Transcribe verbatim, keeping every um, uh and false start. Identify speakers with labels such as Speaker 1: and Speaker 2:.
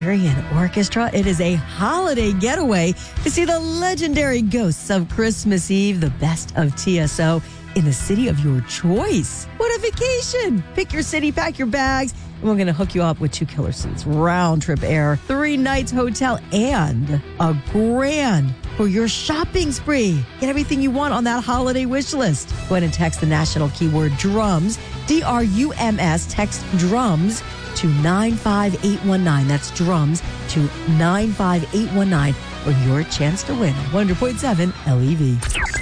Speaker 1: Siberian Orchestra. It is a holiday getaway to see the legendary Ghosts of Christmas Eve, the best of T S O, in the city of your choice. What a vacation! Pick your city, pack your bags, and we're going to hook you up with two killer seats, round trip air, three nights hotel, and a grand for your shopping spree. Get everything you want on that holiday wish list. Go ahead and text the national keyword DRUMS, D R U M S, text DRUMS to nine five eight one nine. That's DRUMS to nine five eight one nine for your chance to win one hundred point seven L E V.